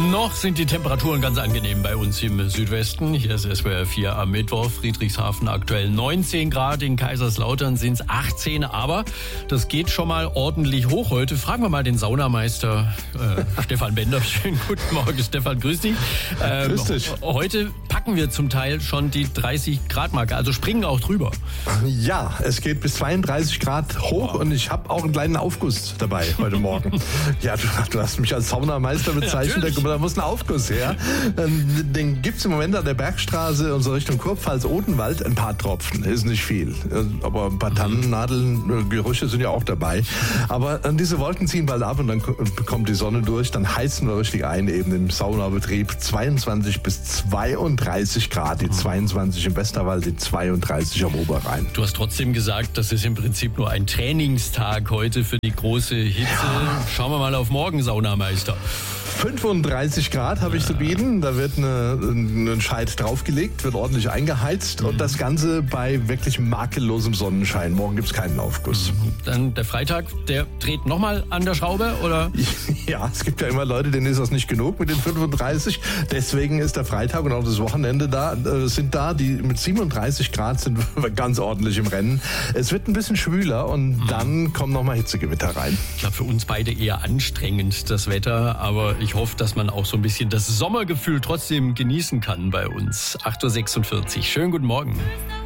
Noch sind die Temperaturen ganz angenehm bei uns im Südwesten. Hier ist SWR 4 am Mittwoch. Friedrichshafen aktuell 19 Grad, in Kaiserslautern sind es 18. Aber das geht schon mal ordentlich hoch heute. Fragen wir mal den Saunameister Stefan Bender. Schönen guten Morgen, Stefan, grüß dich. Grüß dich. Heute packen wir zum Teil schon die 30 Grad Marke, also springen auch drüber. Ja, es geht bis 32 Grad hoch und ich habe auch einen kleinen Aufguss dabei heute Morgen. Ja, du hast mich als Saunameister bezeichnet, da muss ein Aufguss her. Den gibt's im Moment an der Bergstraße und so Richtung Kurpfalz-Odenwald ein paar Tropfen, ist nicht viel. Aber ein paar Tannennadeln-Gerüche sind ja auch dabei. Aber diese Wolken ziehen bald ab und dann kommt die Sonne durch, dann heizen wir richtig ein, eben im Saunabetrieb. 22 bis 32 Grad, die 22 im Westerwald, die 32 am Oberrhein. Du hast trotzdem gesagt, das ist im Prinzip nur ein Trainingstag heute für die große Hitze. Ja. Schauen wir mal auf morgen, Saunameister. 35 Grad habe ich zu bieten. Da wird ein Scheit draufgelegt, wird ordentlich eingeheizt und das Ganze bei wirklich makellosem Sonnenschein. Morgen gibt es keinen Aufguss. Dann der Freitag, der dreht nochmal an der Schraube, oder? Ja, es gibt ja immer Leute, denen ist das nicht genug mit den 35. Deswegen ist der Freitag und auch das Wochenende sind die mit 37 Grad sind ganz ordentlich im Rennen. Es wird ein bisschen schwüler und dann kommen nochmal Hitzegewitter rein. Ich glaube, für uns beide eher anstrengend, das Wetter, aber ich hoffe, dass man auch so ein bisschen das Sommergefühl trotzdem genießen kann bei uns. 8.46 Uhr. Schönen guten Morgen.